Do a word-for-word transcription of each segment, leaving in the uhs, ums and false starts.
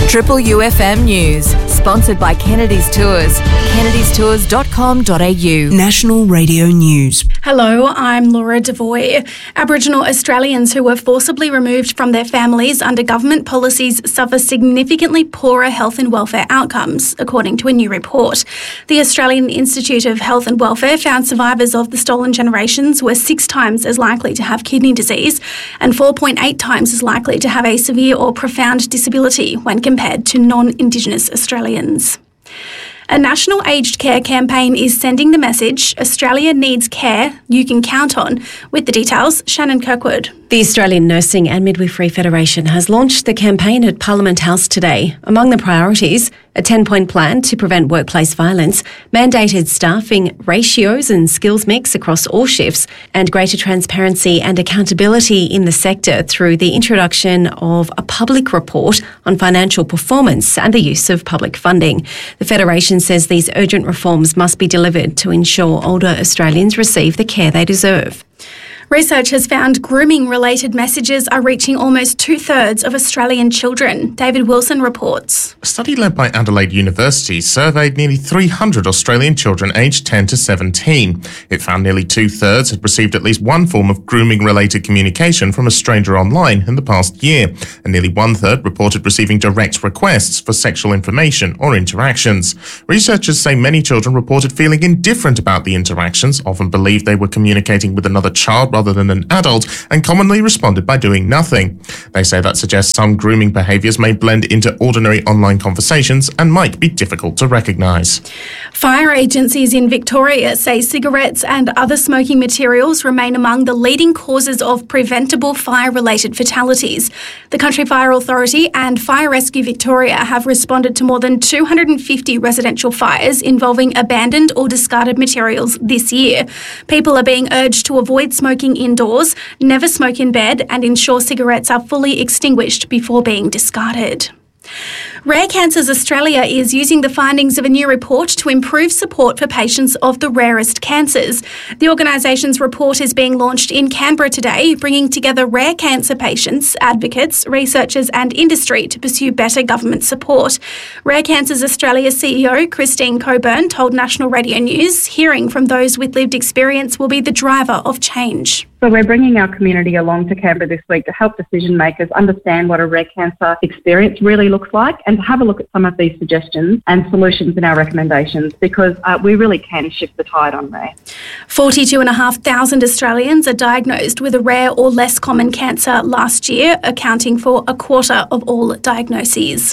Triple U F M News, sponsored by Kennedy's Tours. kennedys tours dot com dot a u. National Radio News. Hello, I'm Laura Devoy. Aboriginal Australians who were forcibly removed from their families under government policies suffer significantly poorer health and welfare outcomes, according to a new report. The Australian Institute of Health and Welfare found survivors of the stolen generations were six times as likely to have kidney disease and four point eight times as likely to have a severe or profound disability when compared to non-Indigenous Australians. A national aged care campaign is sending the message Australia needs care you can count on. With the details, Shannon Kirkwood. The Australian Nursing and Midwifery Federation has launched the campaign at Parliament House today. Among the priorities, a ten-point plan to prevent workplace violence, mandated staffing ratios and skills mix across all shifts, and greater transparency and accountability in the sector through the introduction of a public report on financial performance and the use of public funding. The Federation says these urgent reforms must be delivered to ensure older Australians receive the care they deserve. Research has found grooming-related messages are reaching almost two-thirds of Australian children. David Wilson reports. A study led by Adelaide University surveyed nearly three hundred Australian children aged ten to seventeen. It found nearly two-thirds had received at least one form of grooming-related communication from a stranger online in the past year, and nearly one-third reported receiving direct requests for sexual information or interactions. Researchers say many children reported feeling indifferent about the interactions, often believed they were communicating with another child rather than an adult, and commonly responded by doing nothing. They say that suggests some grooming behaviours may blend into ordinary online conversations and might be difficult to recognise. Fire agencies in Victoria say cigarettes and other smoking materials remain among the leading causes of preventable fire-related fatalities. The Country Fire Authority and Fire Rescue Victoria have responded to more than two hundred fifty residential fires involving abandoned or discarded materials this year. People are being urged to avoid smoking indoors, never smoke in bed, and ensure cigarettes are fully extinguished before being discarded. Rare Cancers Australia is using the findings of a new report to improve support for patients of the rarest cancers. The organisation's report is being launched in Canberra today, bringing together rare cancer patients, advocates, researchers and industry to pursue better government support. Rare Cancers Australia C E O Christine Coburn told National Radio News, hearing from those with lived experience will be the driver of change. So we're bringing our community along to Canberra this week to help decision makers understand what a rare cancer experience really looks like and to have a look at some of these suggestions and solutions in our recommendations, because uh, we really can shift the tide on rare. forty-two thousand five hundred Australians are diagnosed with a rare or less common cancer last year, accounting for a quarter of all diagnoses.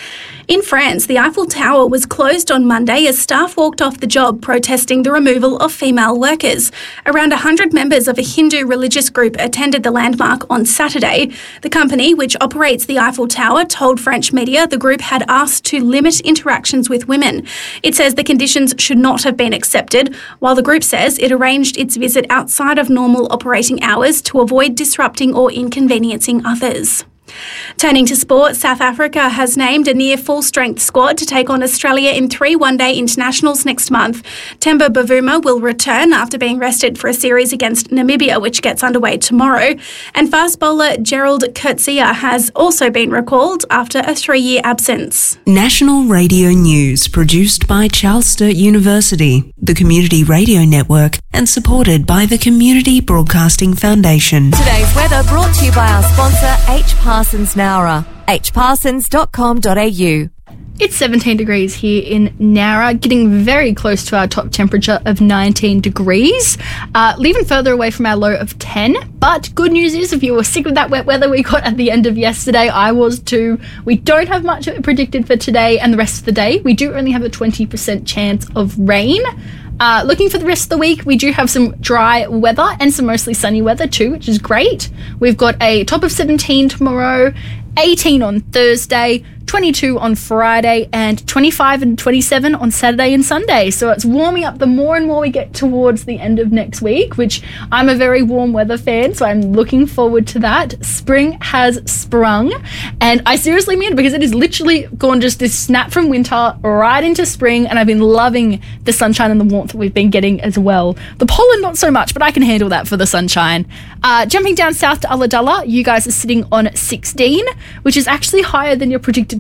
In France, the Eiffel Tower was closed on Monday as staff walked off the job protesting the removal of female workers. Around one hundred members of a Hindu religious group attended the landmark on Saturday. The company, which operates the Eiffel Tower, told French media the group had asked to limit interactions with women. It says the conditions should not have been accepted, while the group says it arranged its visit outside of normal operating hours to avoid disrupting or inconveniencing others. Turning to sport, South Africa has named a near full-strength squad to take on Australia in three one-day internationals next month. Temba Bavuma will return after being rested for a series against Namibia, which gets underway tomorrow. And fast bowler Gerald Coetzee has also been recalled after a three-year absence. National Radio News, produced by Charles Sturt University, the Community Radio Network, and supported by the Community Broadcasting Foundation. Today's weather brought to you by our sponsor, H. Parsons Nowra, h parsons dot com dot a u. It's seventeen degrees here in Nowra, getting very close to our top temperature of nineteen degrees, uh, leaving further away from our low of ten. But good news is, if you were sick of that wet weather we got at the end of yesterday, I was too. We don't have much predicted for today and the rest of the day. We do only have a twenty percent chance of rain. Uh, looking for the rest of the week, we do have some dry weather and some mostly sunny weather too, which is great. We've got a top of seventeen tomorrow, eighteen on Thursday, twenty-two on Friday, and twenty-five and twenty-seven on Saturday and Sunday. So it's warming up the more and more we get towards the end of next week, which I'm a very warm weather fan, so I'm looking forward to that. Spring has sprung, and I seriously mean it, because it has literally gone just this snap from winter right into spring, and I've been loving the sunshine and the warmth that we've been getting as well. The pollen, not so much, but I can handle that for the sunshine. Uh, jumping down south to Ulladulla, you guys are sitting on sixteen, which is actually higher than your predicted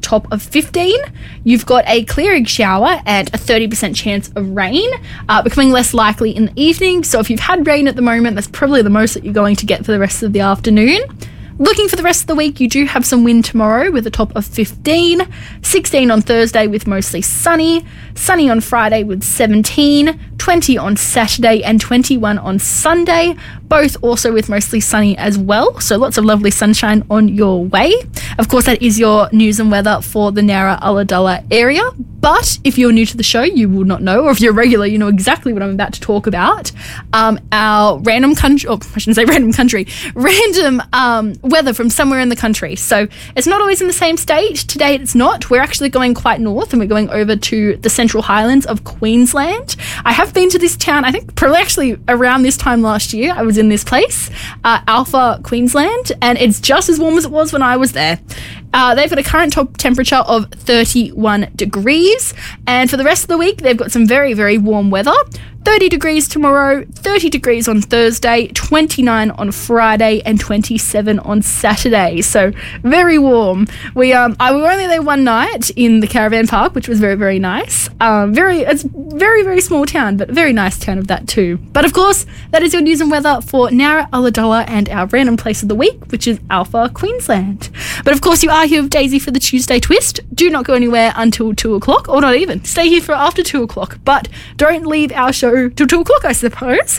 top of fifteen. You've got a clearing shower and a thirty percent chance of rain, uh, becoming less likely in the evening. So if you've had rain at the moment, that's probably the most that you're going to get for the rest of the afternoon. Looking for the rest of the week, you do have some wind tomorrow with a top of fifteen, sixteen on Thursday with mostly sunny, sunny on Friday with seventeen, twenty on Saturday and twenty-one on Sunday, both also with mostly sunny as well. So lots of lovely sunshine on your way. Of course, that is your news and weather for the Nowra-Ulladulla area. But if you're new to the show, you will not know, or if you're regular, you know exactly what I'm about to talk about. Um, our random country, oh, I shouldn't say random country, random um, weather from somewhere in the country. So it's not always in the same state. Today it's not. We're actually going quite north and we're going over to the Central Highlands of Queensland. I have been to this town, I think probably actually around this time last year. I was in this place, uh, Alpha, Queensland, and it's just as warm as it was when I was there. Uh, they've got a current top temperature of thirty-one degrees, and for the rest of the week, they've got some very, very warm weather. thirty degrees tomorrow, thirty degrees on Thursday, twenty-nine on Friday, and twenty-seven on Saturday. So very warm. We um, I we were only there one night in the caravan park, which was very, very nice. Um, very, it's very, very small town, but very nice town of that too. But of course, that is your news and weather for Nowra-Ulladulla and our random place of the week, which is Alpha, Queensland. But of course, you are here with Daisy for the Tuesday Twist. Do not go anywhere until two o'clock, or not even. Stay here for after two o'clock, but don't leave our show till two o'clock, I suppose.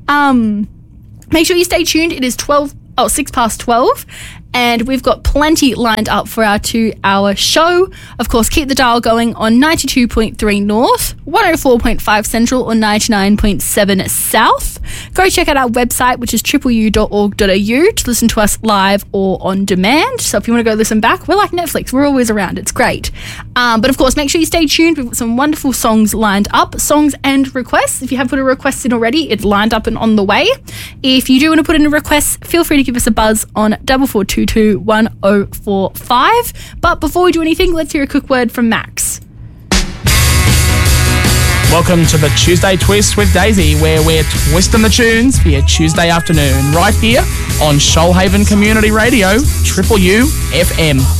Um, make sure you stay tuned. It is twelve, oh, six past twelve, and we've got plenty lined up for our two-hour show. Of course, keep the dial going on ninety-two point three North, one oh four point five Central, or ninety-nine point seven South. Go check out our website, which is triple u dot org dot a u, to listen to us live or on demand. So if you want to go listen back, we're like Netflix. We're always around. It's great. Um, but of course, make sure you stay tuned. We've got some wonderful songs lined up, songs and requests. If you have put a request in already, it's lined up and on the way. If you do want to put in a request, feel free to give us a buzz on double four two two one oh four five. But before we do anything, let's hear a quick word from Max. Welcome to the Tuesday Twist with Daisy, where we're twisting the tunes for your Tuesday afternoon, right here on Shoalhaven Community Radio, Triple U F M.